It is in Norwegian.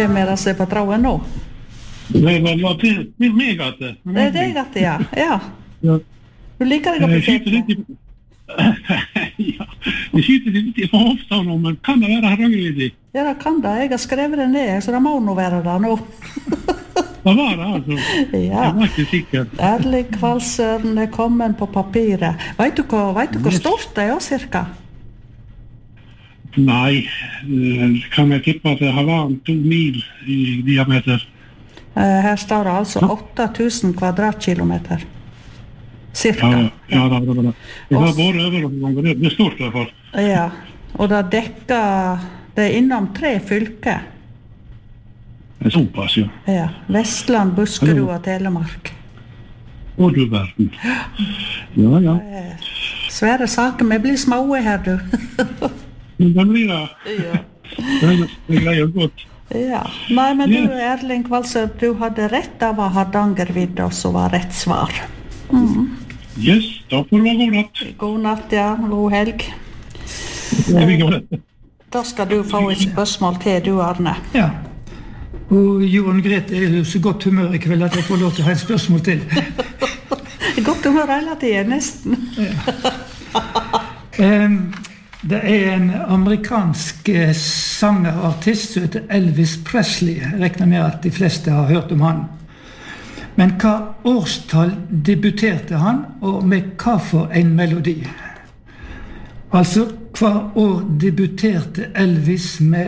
Hvem det som på trauen nå? Det er meg at det. Det er deg at det, ja. Du liker deg å bli kjent. Ja, vi skyter litt I hofta nå, men kan det være Hardangervidda? Ja, det kan det. Jeg har skrevet det ned, så det må nå være det nå. Det var det, altså. Ja. Jeg var ikke sikker. Erling Kvalsøren er kommet på papiret. Vet du hvor stort det cirka? Nei, kan jeg tippe at det har vært 2 mil I diameter. Her står det altså 8000 kvadratkilometer. Cirka. Ja, det var det. Det var bare over noen ganger. Det er stort I hvert fall. Ja, og det dekker, det er innom 3 fylker. Det er såpass, ja. Ja, Vestland, Buskerud og Telemark. Og du verden. Ja. Svære saker, vi blir små her, du. Men det blir det. Ja. Det greier godt. Ja, nei, men du, Erling Kvalsø, du hadde rett av Hardangervidda, så var rett svar. Yes, da får det være god natt. God natt, ja, god helg. Da skal du få et spørsmål til, du, Arne. Ja, og Jorunn Grete jo så godt humør I kveld at jeg får lov til å ha et spørsmål til. Godt humør hele tiden, nesten. Det en amerikansk sangerartist som heter Elvis Presley. Jeg regner med at de fleste har hørt om han. Men hva årstall debuterte han, og med hva for en melodi? Altså, hva år debuterte Elvis med